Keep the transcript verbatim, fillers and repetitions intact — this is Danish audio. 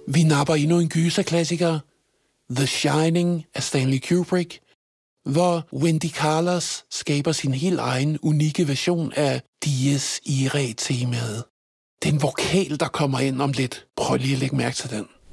Vi napper endnu en gyserklassiker, The Shining af Stanley Kubrick, hvor Wendy Carlos skaber sin helt egen unikke version af Dies Irae-temaet. Det er en vokal, der kommer ind om lidt. Prøv lige at lægge mærke til den.